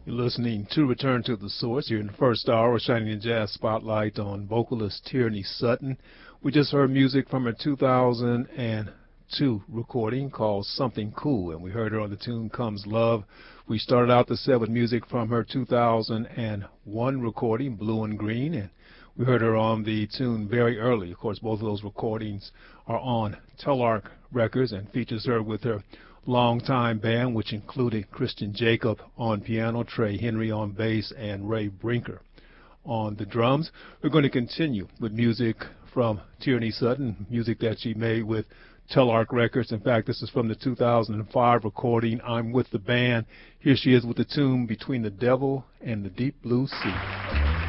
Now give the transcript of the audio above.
You're listening to Return to the Source here in the first hour, shining the jazz spotlight on vocalist Tierney Sutton. We just heard music from her 2002 recording called Something Cool, and we heard her on the tune Comes Love. We started out the set with music from her 2001 recording, Blue and Green, and we heard her on the tune Very Early. Of course, both of those recordings are on Telarc Records and features her with her longtime band, which included Christian Jacob on piano, Trey Henry on bass, and Ray Brinker on the drums. We're going to continue with music from Tierney Sutton, music that she made with Telarc Records. In fact, this is from the 2005 recording, I'm With the Band. Here she is with the tune Between the Devil and the Deep Blue Sea.